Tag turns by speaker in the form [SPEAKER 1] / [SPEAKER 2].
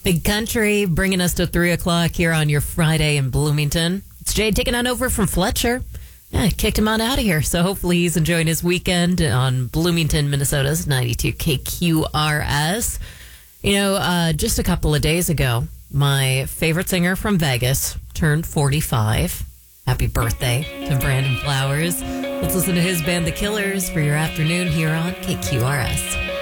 [SPEAKER 1] Big Country bringing us to 3 o'clock here on your Friday in Bloomington. It's Jay taking on over from Fletcher. Yeah, I kicked him on out of here. So hopefully he's enjoying his weekend on Bloomington, Minnesota's 92 KQRS. You know, just a couple of days ago, my favorite singer from Vegas turned 45. Happy birthday to Brandon Flowers. Let's listen to his band, The Killers, for your afternoon here on KQRS.